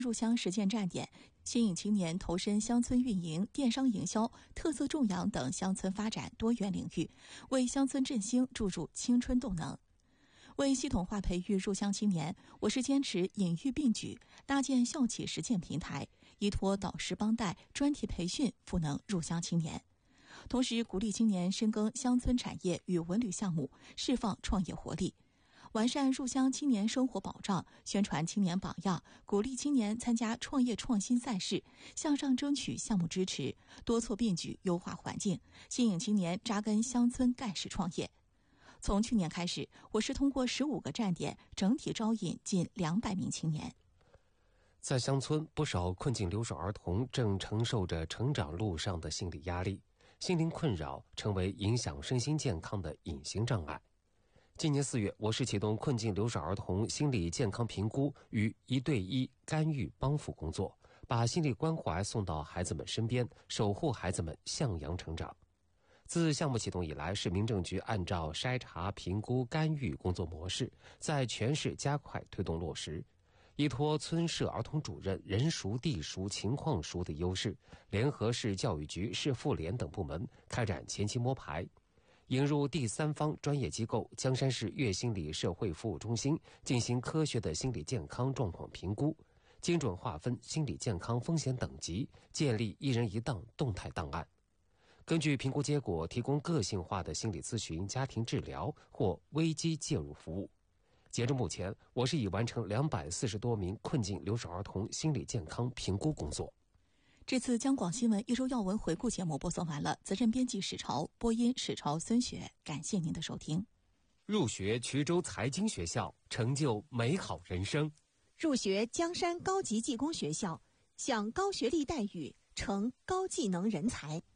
入乡实践站点，吸引青年投身乡村运营、电商营销、特色种养等乡村发展多元领域，为乡村振兴注入青春动能。为系统化培育入乡青年，我市坚持隐育并举，搭建校企实践平台，依托导师帮带、专题培训赋能入乡青年。同时，鼓励青年深耕乡村产业与文旅项目，释放创业活力。完善入乡青年生活保障，宣传青年榜样，鼓励青年参加创业创新赛事，向上争取项目支持，多措并举优化环境，吸引青年扎根乡村盖世创业。从去年开始，我市通过15个站点整体招引近200名青年。 在乡村，不少困境留守儿童正承受着成长路上的心理压力，心灵困扰成为影响身心健康的隐形障碍。今年4月，我市启动困境留守儿童心理健康评估与1对1干预帮扶工作，把心理关怀送到孩子们身边，守护孩子们向阳成长。自项目启动以来，市民政局按照筛查、评估、干预工作模式，在全市加快推动落实。依托村社儿童主任人熟地熟情况熟的优势，联合市教育局、市妇联等部门开展前期摸排，引入第三方专业机构江山市粤心理社会服务中心进行科学的心理健康状况评估，精准划分心理健康风险等级，建立1人1档动态档案。根据评估结果，提供个性化的心理咨询、家庭治疗或危机介入服务。截至目前，我市已完成240多名困境留守儿童心理健康评估工作。 这次江广新闻一周要闻回顾节目播送完了，责任编辑史超，播音史超、孙雪，感谢您的收听。 入学衢州财经学校，成就美好人生； 入学江山高级技工学校，享高学历待遇，成高技能人才。